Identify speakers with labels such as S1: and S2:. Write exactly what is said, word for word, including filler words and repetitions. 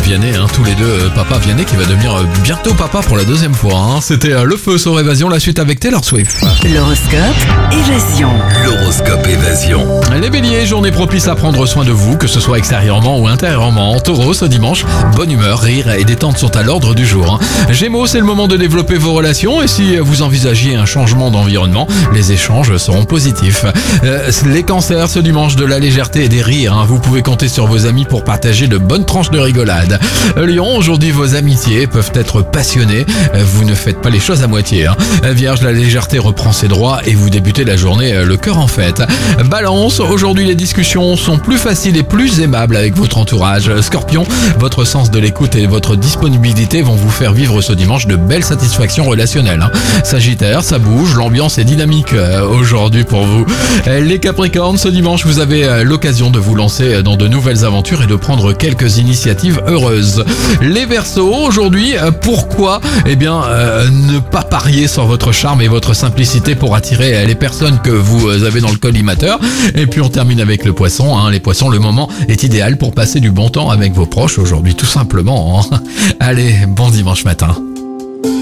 S1: Vianney, hein, tous les deux, euh, papa Vianney qui va devenir euh, bientôt papa pour la deuxième fois. Hein. C'était euh, le feu sur Évasion, la suite avec Taylor Swift.
S2: L'horoscope Évasion.
S3: L'horoscope Évasion.
S1: Les béliers, journée propice à prendre soin de vous, que ce soit extérieurement ou intérieurement. En taureau, ce dimanche, bonne humeur, rire et détente sont à l'ordre du jour. Hein. Gémeaux, c'est le moment de développer vos relations et si vous envisagiez un changement d'environnement, les échanges seront positifs. Euh, les cancers, ce dimanche, de la légèreté et des rires. Hein. Vous pouvez compter sur vos amis pour partager de bonnes tranches de rigolade. Lion, aujourd'hui, vos amitiés peuvent être passionnées. Vous ne faites pas les choses à moitié. Hein. Vierge, la légèreté reprend ses droits et vous débutez la journée le cœur en fête. Balance, aujourd'hui, les discussions sont plus faciles et plus aimables avec votre entourage. Scorpion, votre sens de l'écoute et votre disponibilité vont vous faire vivre ce dimanche de belles satisfactions relationnelles. Hein. Sagittaire, ça bouge, l'ambiance est dynamique euh, aujourd'hui pour vous. Les Capricornes, ce dimanche, vous avez euh, l'occasion de vous lancer dans de nouvelles aventures et de prendre quelques initiatives heureuses. Les Verseaux, aujourd'hui, euh, pourquoi eh bien, euh, ne pas parier sur votre charme et votre simplicité pour attirer euh, les personnes que vous avez dans le collimateur. Et puis on termine avec le Poisson. Hein. Les Poissons, le moment est idéal pour passer du bon temps avec vos proches aujourd'hui, tout simplement. Hein. Allez, bon dimanche matin.